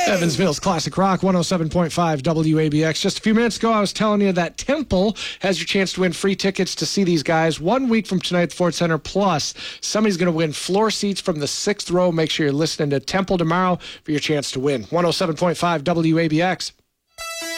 Evansville's Classic Rock, 107.5 WABX. Just a few minutes ago, I was telling you that Temple has your chance to win free tickets to see these guys 1 week from tonight at the Ford Center. Plus, somebody's going to win floor seats from the 6th row. Make sure you're listening to Temple tomorrow for your chance to win. 107.5 WABX.